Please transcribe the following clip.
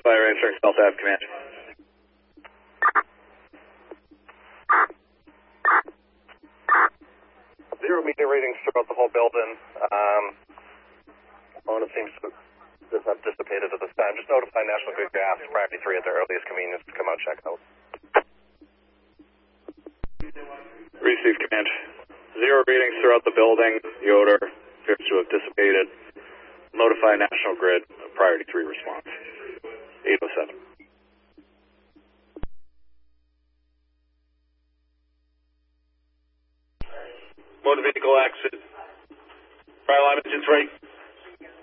Fire answering South Ave Command. Zero meter readings throughout the whole building. It seems to have dissipated at this time. Just notify National Grid Gas priority 3 at their earliest convenience to come out and check out. Receive command. Zero readings throughout the building. The odor appears to have dissipated. Notify National Grid. Priority 3 response. 807. Motor vehicle exit. Fire alarm engine 3.